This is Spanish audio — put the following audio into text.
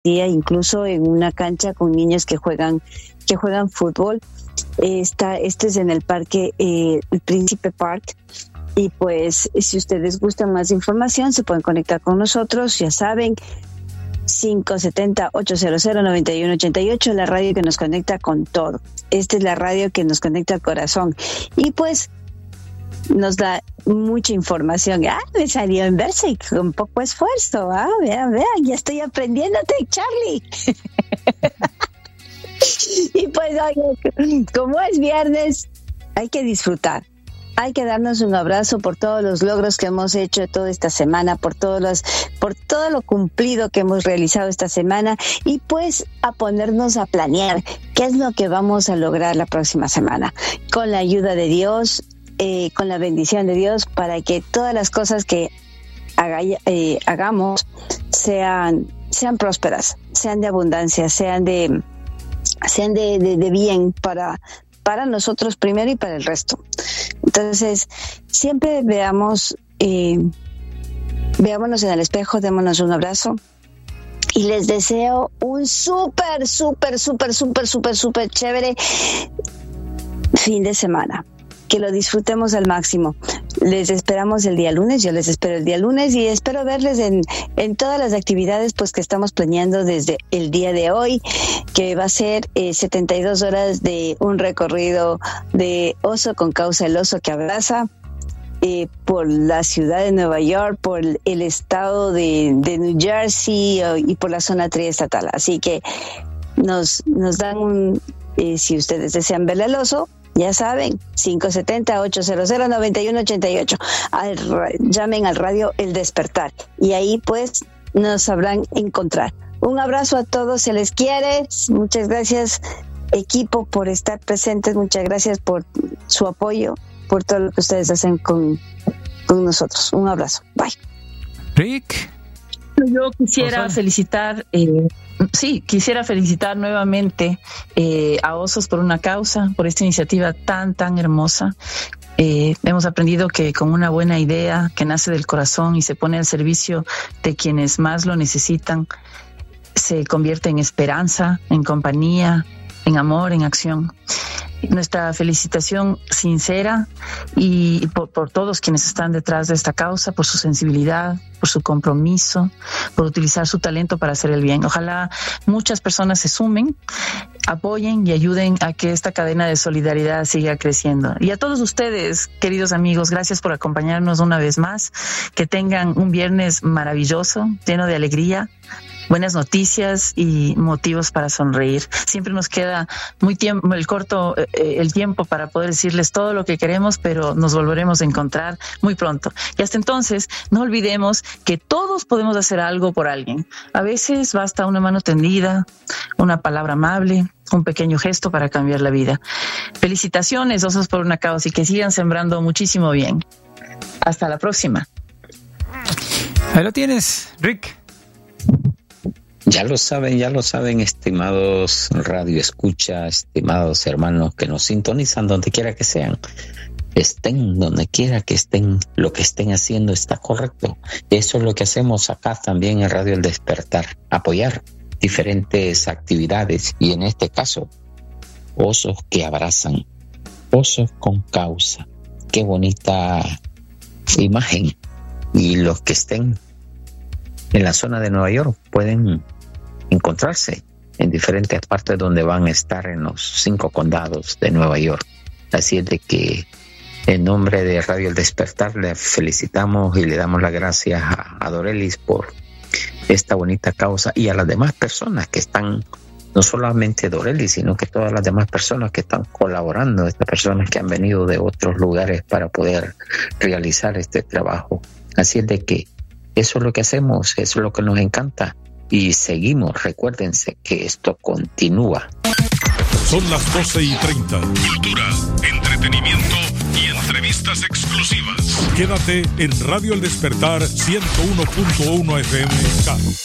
día, incluso en una cancha con niños que juegan fútbol. Este es en el parque, el Príncipe Park. Y pues, si ustedes gustan más información, se pueden conectar con nosotros, ya saben, 570-800-9188, la radio que nos conecta con todo. Esta es la radio que nos conecta al corazón. Y pues, nos da mucha información. Me salió en verso y con poco esfuerzo. Vean, ya estoy aprendiéndote, Charlie. Y pues, oye, como es viernes, hay que disfrutar. Hay que darnos un abrazo por todos los logros que hemos hecho toda esta semana, por todo lo cumplido que hemos realizado esta semana, y pues a ponernos a planear qué es lo que vamos a lograr la próxima semana. Con la ayuda de Dios, con la bendición de Dios, para que todas las cosas que hagamos sean prósperas, sean de abundancia, sean de bien para nosotros primero y para el resto. Entonces, siempre veámonos en el espejo, démonos un abrazo y les deseo un súper chévere fin de semana. Que lo disfrutemos al máximo. Les esperamos el día lunes, yo les espero el día lunes y espero verles en todas las actividades pues que estamos planeando desde el día de hoy, que va a ser 72 horas de un recorrido de Oso con Causa, el oso que abraza, por la ciudad de Nueva York, por el estado de New Jersey y por la zona triestatal. Así que nos dan si ustedes desean verle al oso, ya saben, 570-800-9188. Llamen al radio El Despertar y ahí pues nos sabrán encontrar. Un abrazo a todos, se les quiere. Muchas gracias, equipo, por estar presentes. Muchas gracias por su apoyo, por todo lo que ustedes hacen con nosotros. Un abrazo. Bye. Rick. Yo quisiera felicitar nuevamente a Osos por una Causa, por esta iniciativa tan hermosa. Hemos aprendido que con una buena idea que nace del corazón y se pone al servicio de quienes más lo necesitan, se convierte en esperanza, en compañía, en amor, en acción. Nuestra felicitación sincera y por todos quienes están detrás de esta causa, por su sensibilidad, por su compromiso, por utilizar su talento para hacer el bien. Ojalá muchas personas se sumen, apoyen y ayuden a que esta cadena de solidaridad siga creciendo. Y a todos ustedes, queridos amigos, gracias por acompañarnos una vez más. Que tengan un viernes maravilloso, lleno de alegría, buenas noticias y motivos para sonreír. Siempre nos queda el tiempo para poder decirles todo lo que queremos, pero nos volveremos a encontrar muy pronto. Y hasta entonces, no olvidemos que todos podemos hacer algo por alguien. A veces basta una mano tendida, una palabra amable, un pequeño gesto para cambiar la vida. Felicitaciones, Osos por una Causa, y que sigan sembrando muchísimo bien. Hasta la próxima. Ahí lo tienes, Rick. Ya lo saben, estimados radio escucha, estimados hermanos que nos sintonizan donde quiera que sean. Estén donde quiera que estén, lo que estén haciendo está correcto. Eso es lo que hacemos acá también en Radio El Despertar, apoyar diferentes actividades y en este caso, Osos que abrazan, Osos con Causa. Qué bonita imagen. Y los que estén en la zona de Nueva York pueden encontrarse en diferentes partes donde van a estar en los 5 condados de Nueva York. Así es de que en nombre de Radio El Despertar le felicitamos y le damos las gracias a Dorelis por esta bonita causa y a las demás personas que están, no solamente Dorelis, sino que todas las demás personas que están colaborando, estas personas que han venido de otros lugares para poder realizar este trabajo. Así es de que eso es lo que hacemos, eso es lo que nos encanta y seguimos. Recuérdense que esto continúa. Son las 12:30. Cultura, entretenimiento y entrevistas exclusivas. Quédate en Radio El Despertar 101.1 FM.